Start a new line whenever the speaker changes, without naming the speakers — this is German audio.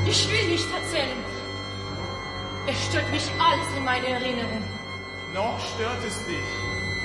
Ich will nicht erzählen. Es stört mich alles in meiner Erinnerung.
Noch stört es dich.